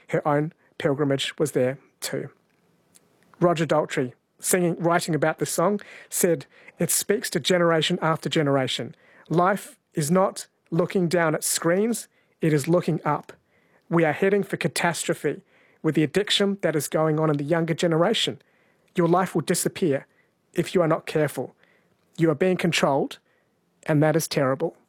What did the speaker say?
her own pilgrimage was there too. Roger Daltrey, writing about this song, said, "It speaks to generation after generation. Life is not looking down at screens, it is looking up. We are heading for catastrophe with the addiction that is going on in the younger generation. Your life will disappear if you are not careful. You are being controlled, and that is terrible."